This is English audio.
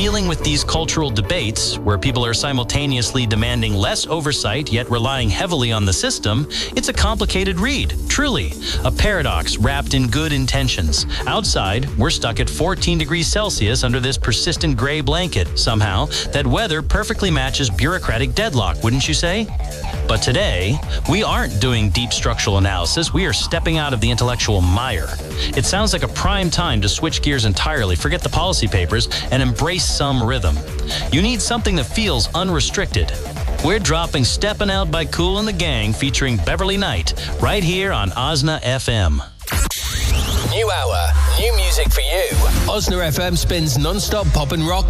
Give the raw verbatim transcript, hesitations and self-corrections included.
dealing with these cultural debates, where people are simultaneously demanding less oversight yet relying heavily on the system, it's a complicated read, truly. A paradox wrapped in good intentions. Outside, we're stuck at fourteen degrees Celsius under this persistent gray blanket. Somehow, that weather perfectly matches bureaucratic deadlock, wouldn't you say? But today, we aren't doing deep structural analysis. We are stepping out of the intellectual mire. It sounds like a prime time to switch gears entirely, forget the policy papers, and embrace some rhythm. You need something that feels unrestricted. We're dropping Steppin' Out by Kool and the Gang featuring Beverly Knight right here on Osna F M. New hour, new music for you. Osna F M spins non-stop pop and rock